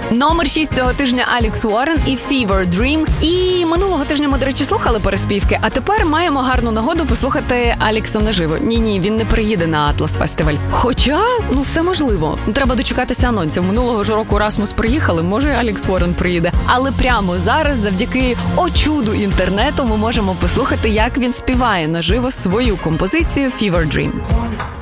Номер 6 цього тижня Алекс Уоррен і Fever Dream. І минулого тижня ми, до речі, слухали переспівки, а тепер маємо гарну нагоду послухати Алекса наживо. Ні, він не приїде на Атлас фестиваль. Хоча, все можливо. Треба дочекатися анонсів. Минулого ж року Расмус приїхали, може Алекс Уоррен приїде. Але прямо зараз, завдяки чуду інтернету, ми можемо послухати, як він співає наживо свою композицію Fever Dream.